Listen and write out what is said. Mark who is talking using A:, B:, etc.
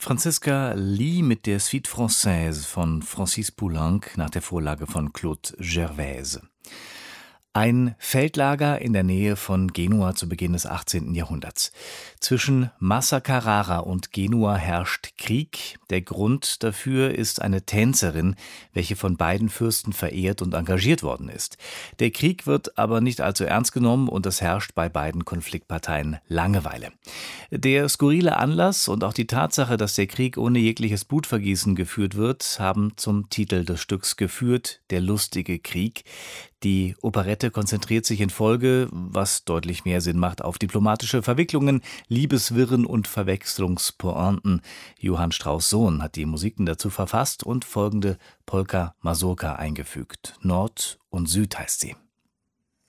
A: Franziska Lee mit der Suite Française von Francis Poulenc nach der Vorlage von Claude Gervaise. Ein Feldlager in der Nähe von Genua zu Beginn des 18. Jahrhunderts. Zwischen Massa Carrara und Genua herrscht Krieg. Der Grund dafür ist eine Tänzerin, welche von beiden Fürsten verehrt und engagiert worden ist. Der Krieg wird aber nicht allzu ernst genommen und es herrscht bei beiden Konfliktparteien Langeweile. Der skurrile Anlass und auch die Tatsache, dass der Krieg ohne jegliches Blutvergießen geführt wird, haben zum Titel des Stücks geführt, der lustige Krieg. Die Operette konzentriert sich in Folge, was deutlich mehr Sinn macht, auf diplomatische Verwicklungen, Liebeswirren und Verwechslungspointen. Johann Strauss Sohn hat die Musiken dazu verfasst und folgende Polka Mazurka eingefügt. Nord und Süd heißt sie.